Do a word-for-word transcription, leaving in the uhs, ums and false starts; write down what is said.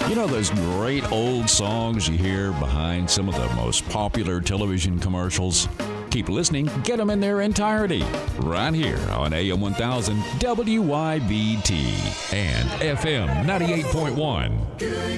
You know those great old songs you hear behind some of the most popular television commercials? Keep listening, get them in their entirety, right here on A M one thousand W Y B T and F M ninety-eight point one. Good